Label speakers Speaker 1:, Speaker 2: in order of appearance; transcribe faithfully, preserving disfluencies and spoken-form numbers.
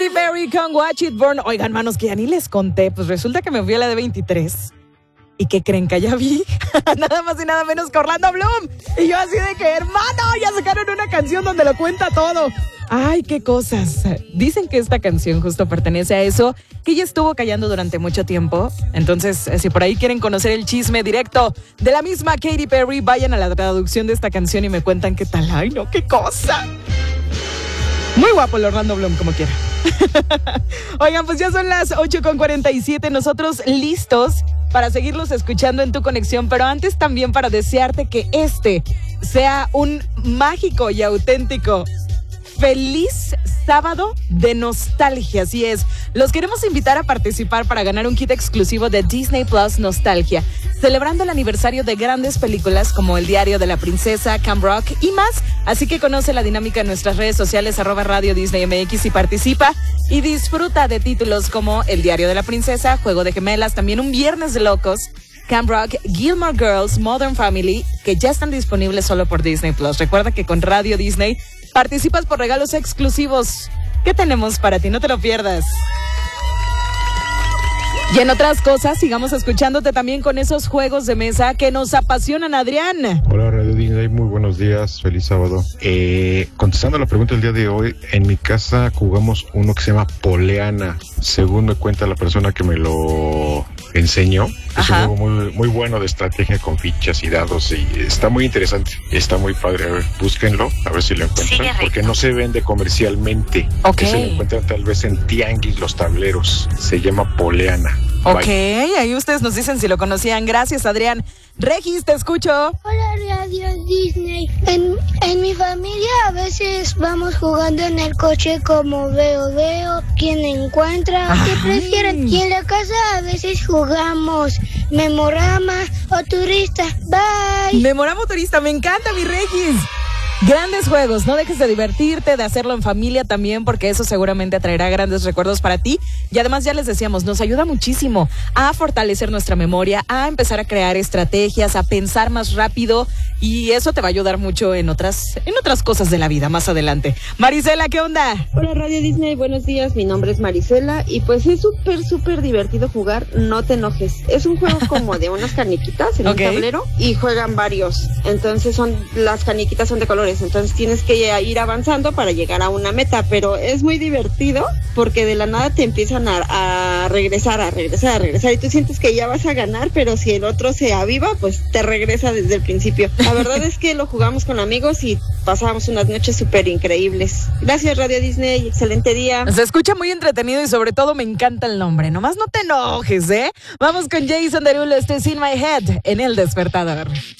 Speaker 1: Katy Perry con Watch It Burn. Oigan, manos, que ya ni les conté. Pues resulta que me fui a la de veintitrés. ¿Y qué creen que ya vi? Nada más y nada menos que Orlando Bloom. Y yo así de que, hermano, ya sacaron una canción donde lo cuenta todo. Ay, qué cosas. Dicen que esta canción justo pertenece a eso, que ella estuvo callando durante mucho tiempo. Entonces, si por ahí quieren conocer el chisme directo de la misma Katy Perry, vayan a la traducción de esta canción y me cuentan qué tal. Ay, no, qué cosa. Muy guapo el Orlando Bloom, como quiera. Oigan, pues ya son las ocho con cuarenta y siete. Nosotros listos para seguirlos escuchando en tu conexión, pero antes también para desearte que este sea un mágico y auténtico feliz sábado de nostalgia. Así es, los queremos invitar a participar para ganar un kit exclusivo de Disney Plus Nostalgia, celebrando el aniversario de grandes películas como El Diario de la Princesa, Camp Rock y más. Así que conoce la dinámica en nuestras redes sociales, arroba Radio Disney M X, y participa y disfruta de títulos como El Diario de la Princesa, Juego de Gemelas, también Un Viernes de Locos, Camp Rock, Gilmore Girls, Modern Family, que ya están disponibles solo por Disney Plus. Recuerda que con Radio Disney participas por regalos exclusivos. ¿Qué tenemos para ti? No te lo pierdas. Y en otras cosas, sigamos escuchándote también con esos juegos de mesa que nos apasionan, Adrián.
Speaker 2: Hola, Radio Disney, muy buenos días, feliz sábado. Eh, contestando la pregunta del día de hoy, en mi casa jugamos uno que se llama Poleana, según me cuenta la persona que me lo enseñó. Es Ajá. un juego muy, muy bueno de estrategia con fichas y dados y está muy interesante, está muy padre. A ver, búsquenlo, a ver si lo encuentran, porque no se vende comercialmente.
Speaker 1: Okay.
Speaker 2: Se lo encuentran tal vez en tianguis los tableros, se llama Poleana.
Speaker 1: Ok, Bye. Ahí ustedes nos dicen si lo conocían. Gracias, Adrián. Regis, te escucho.
Speaker 3: Hola, Radio Disney. En, en mi familia a veces vamos jugando en el coche como veo, veo, quién encuentra, qué prefieren. Y en la casa a veces jugamos Memorama o Turista. Bye.
Speaker 1: Memorama o Turista, me encanta, mi Regis. Grandes juegos, no dejes de divertirte, de hacerlo en familia también, porque eso seguramente traerá grandes recuerdos para ti. Y además, ya les decíamos, nos ayuda muchísimo a fortalecer nuestra memoria, a empezar a crear estrategias, a pensar más rápido, y eso te va a ayudar mucho en otras, en otras cosas de la vida más adelante. Marisela, ¿qué onda?
Speaker 4: Hola, Radio Disney, buenos días, mi nombre es Marisela, y pues es súper, súper divertido jugar No Te Enojes. Es un juego como de unas caniquitas en okay. un tablero, y juegan varios. Entonces son, las caniquitas son de colores. Entonces tienes que ir avanzando para llegar a una meta, pero es muy divertido porque de la nada te empiezan a, a regresar, a regresar, a regresar y tú sientes que ya vas a ganar, pero si el otro se aviva, pues te regresa desde el principio. La verdad es que lo jugamos con amigos y pasamos unas noches súper increíbles. Gracias, Radio Disney, excelente día.
Speaker 1: Se escucha muy entretenido y sobre todo me encanta el nombre. Nomás no te enojes, ¿eh? Vamos con Jason Derulo, este es In My Head en El Despertador.